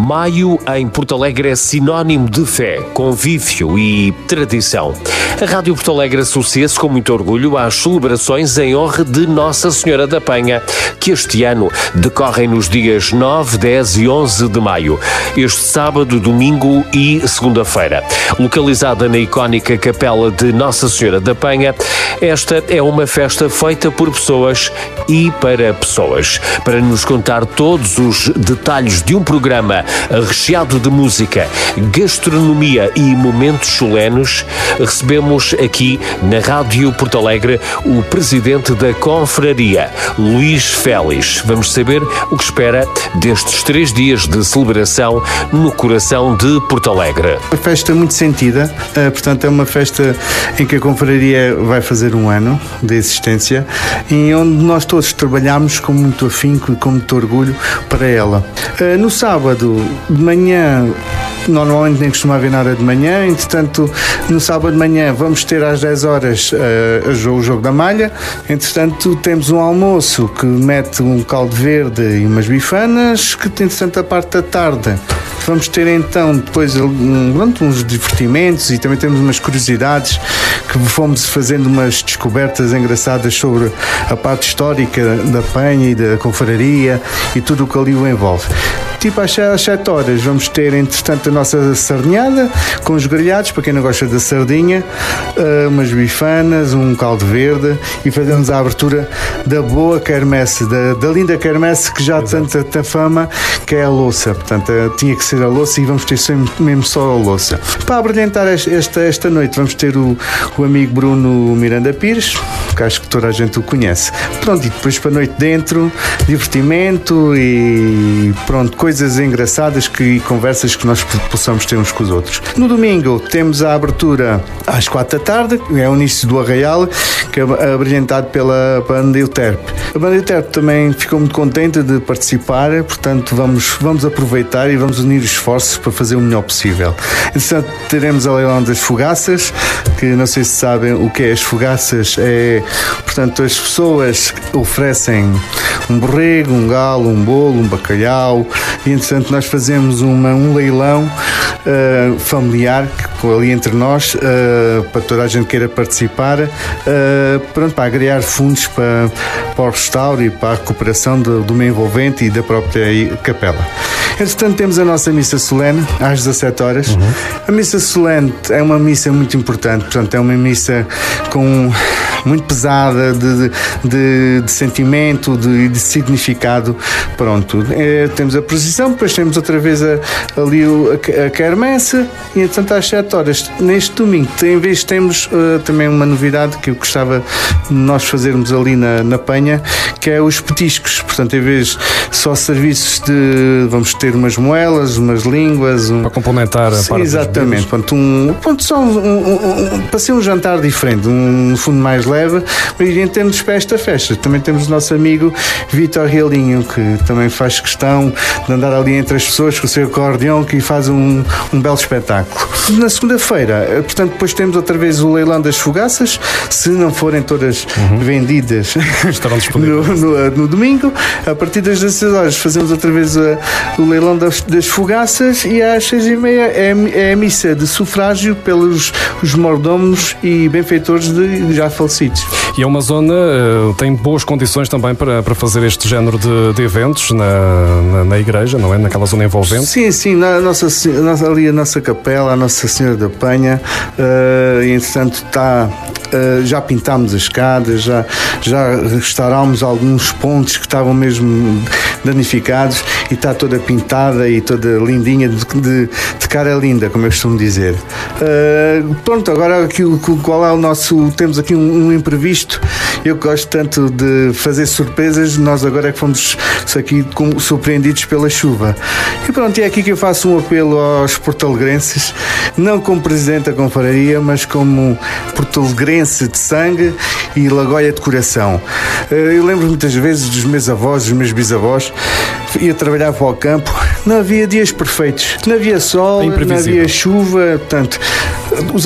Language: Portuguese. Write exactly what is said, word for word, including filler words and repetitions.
Maio em Porto Alegre é sinónimo de fé, convívio e tradição. A Rádio Porto Alegre associa-se com muito orgulho às celebrações em honra de Nossa Senhora da Penha, que este ano decorrem nos dias nove, dez e onze de maio, este sábado, domingo e segunda-feira. Localizada na icónica Capela de Nossa Senhora da Penha, esta é uma festa feita por pessoas e para pessoas. Para nos contar todos os detalhes de um programa recheado de música, gastronomia e momentos solenes, recebemos aqui na Rádio Porto Alegre o presidente da Confraria, Luís Félix. Vamos saber o que espera destes três dias de celebração no coração de Porto Alegre. Uma festa muito sentida, portanto é uma festa em que a Confraria vai fazer um ano de existência e onde nós todos trabalhamos com muito afinco e com muito orgulho para ela. No sábado de manhã, normalmente nem costuma haver nada de manhã, entretanto no sábado de manhã vamos ter às dez horas uh, o jogo da malha, entretanto temos um almoço que mete um caldo verde e umas bifanas, que entretanto a parte da tarde vamos ter então depois um, uns divertimentos e também temos umas curiosidades que fomos fazendo umas descobertas engraçadas sobre a parte histórica da Penha e da Confraria e tudo o que ali o envolve. Tipo às sete horas vamos ter entretanto a nossa sardinhada com os grelhados, para quem não gosta da sardinha, umas bifanas, um caldo verde e fazemos a abertura da boa quermesse, da, da linda quermesse que já tem tanta fama, que é a louça. Portanto, tinha que ser a louça e vamos ter sempre mesmo só a louça. Para abrilhantar esta, esta noite vamos ter o, o amigo Bruno Miranda Pires, que acho que toda a gente o conhece. Pronto, e depois para a noite dentro, divertimento e pronto, coisas engraçadas que, e conversas que nós possamos ter uns com os outros. No domingo temos a abertura às quatro da tarde, é o início do Arraial, que é abrilhantado pela banda Euterpe. A banda Euterpe também ficou muito contente de participar, portanto vamos, vamos aproveitar e vamos unir os esforços para fazer o melhor possível. Entretanto, teremos a leilão das fogaças, que não sei se sabem o que é as fogaças, é, portanto, as pessoas oferecem um borrego, um galo, um bolo, um bacalhau, e entretanto nós fazemos uma, um leilão uh, familiar ali entre nós, uh, para toda a gente queira participar, uh, pronto, para agregar fundos para, para o restauro e para a recuperação do, do meio envolvente e da própria capela. Entretanto temos a nossa missa solene às dezassete horas. Uhum. A missa solene é uma missa muito importante, portanto é uma missa com muito pesada de, de, de sentimento, de, de significado. Pronto, é, temos a procissão, depois temos outra vez a, ali a, a quermesse e entretanto às sete horas, neste domingo, em vez temos uh, também uma novidade que eu gostava de nós fazermos ali na, na Penha, que é os petiscos. Portanto, em vez só serviços de, vamos ter umas moelas, umas línguas, um... para complementar a parte. Exatamente, pronto, um, pronto, só um, um, um, para ser um jantar diferente, um fundo mais leve, e em termos para esta festa também temos o nosso amigo Vítor Realinho, que também faz questão de andar ali entre as pessoas com o seu acordeão, que faz um, um belo espetáculo. Na segunda-feira, portanto, depois temos outra vez o leilão das fogaças, se não forem todas uhum. vendidas, estarão disponíveis no, no, no domingo. A partir das dezesseis horas fazemos outra vez a, o leilão das, das fogaças e às seis e meia é, é a missa de sufrágio pelos os mordomos e benfeitores de já falecidos. E é uma zona, uh, tem boas condições também para, para fazer este género de, de eventos na, na, na igreja, não é? Naquela zona envolvente? Sim, sim, na nossa, ali a nossa capela, a Nossa Senhora da Penha, uh, e entretanto está... Uh, já pintámos as escadas, já, já restaurámos alguns pontos que estavam mesmo danificados e está toda pintada e toda lindinha, de, de, de cara linda, como eu costumo dizer. Uh, pronto, agora aqui, qual é o nosso... Temos aqui um, um imprevisto. Eu gosto tanto de fazer surpresas, nós agora é que fomos aqui surpreendidos pela chuva. E pronto, é aqui que eu faço um apelo aos portalegrenses, não como presidente da Confraria, mas como portalegrense de sangue e lagoia de coração. Eu lembro muitas vezes dos meus avós, dos meus bisavós, ia trabalhar para o campo, não havia dias perfeitos, não havia sol, não havia chuva, portanto, os